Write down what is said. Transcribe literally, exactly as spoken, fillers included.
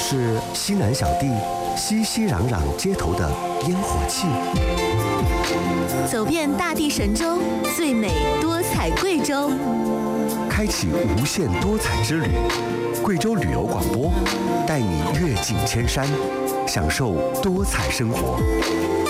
是西南小地熙熙攘攘街头的烟火气， 走遍大地神州，最美多彩贵州， 开启无限多彩之旅。贵州旅游广播带你阅尽千山，享受多彩生活。